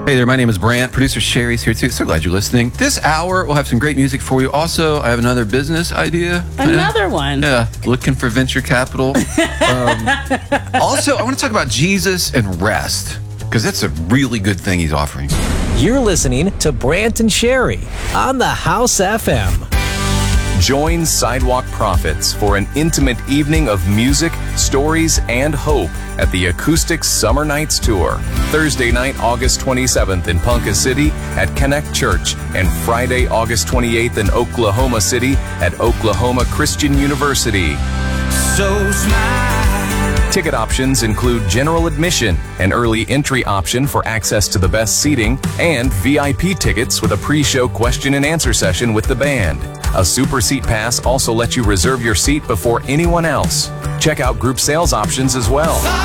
Hey there, my name is Brant. Producer Sherry's here too. So glad you're listening. This hour, we'll have some great music for you. Also, I have another business idea. Another one. Yeah, looking for venture capital. Also, I want to talk about Jesus and rest, because that's a really good thing he's offering. You're listening to Brant and Sherry on the House FM. Join Sidewalk Prophets for an intimate evening of music, stories, and hope at the Acoustic Summer Nights Tour. Thursday night, August 27th in Ponca City at Connect Church, and Friday, August 28th in Oklahoma City at Oklahoma Christian University. So smile. Ticket options include general admission, an early entry option for access to the best seating, and VIP tickets with a pre-show question and answer session with the band. A Super Seat Pass also lets you reserve your seat before anyone else. Check out group sales options as well.